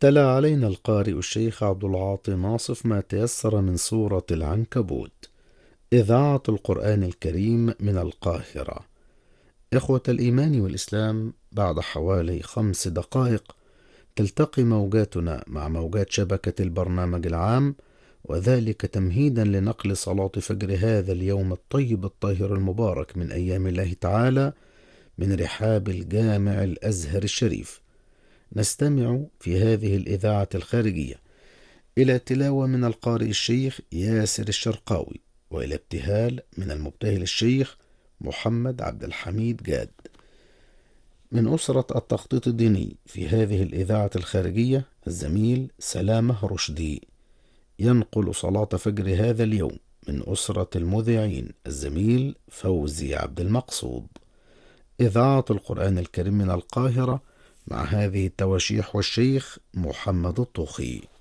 تلا علينا القارئ الشيخ عبد العاطي ناصف ما تيسر من سورة العنكبوت. إذاعة القرآن الكريم من القاهرة. إخوة الإيمان والإسلام، بعد حوالي 5 دقائق تلتقي موجاتنا مع موجات شبكة البرنامج العام، وذلك تمهيدا لنقل صلاة فجر هذا اليوم الطيب الطاهر المبارك من أيام الله تعالى من رحاب الجامع الأزهر الشريف. نستمع في هذه الإذاعة الخارجية إلى تلاوة من القارئ الشيخ ياسر الشرقاوي، وإلى ابتهال من المبتهل الشيخ محمد عبد الحميد جاد. من أسرة التخطيط الديني في هذه الإذاعة الخارجية الزميل سلامة رشدي. ينقل صلاة فجر هذا اليوم من أسرة المذيعين الزميل فوزي عبد المقصود. إذاعة القرآن الكريم من القاهرة، مع هذه التواشيح والشيخ محمد الطوخي.